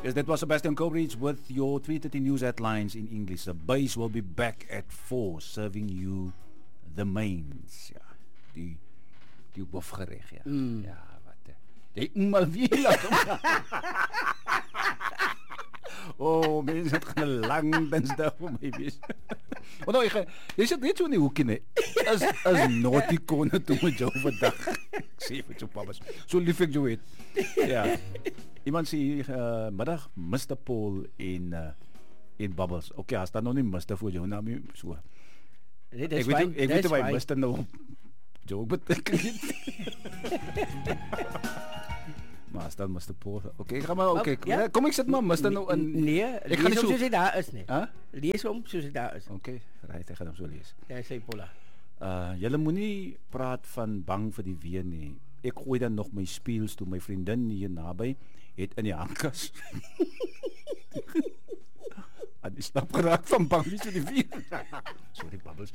Yes, that was Sebastian Coleridge with your 3:30 news headlines in English. The base will be back at 4, serving you the mains. Ja, die hoofgereg, ja. Ja, wat. Die mal weer laat hom. Oh, mense het gaan 'n lang dinsdag vir my wees. Want nou, jy sit net so in die hoekie, nee. As naughty kone toe met jou vandag. Ek sê vir jou papas. So lief ek jou het. Ja. Iemand sê middag Mr. Paul in Bubbles. Okay, as dan nog nie Mr. voor jou naam so. Nee, Ek weet by Mr. nou jou beteken. Maar as dan Mr. Paul. Okay, gaan maar okay. Ja? Kom ek sit maar Mr. nou in. Nee, ek gaan nie soos hy daar is nie. Lees hom soos hy daar is. Okay, right, ek gaan hom so lees. Ja, sê Paula. Julle moenie praat van bang vir die weer nie. Ek gooi dan nog my speels toe my vriendin hier naby het in die hangkas. En die stap geraak van bang vir die weer. Sorry, Bubbles.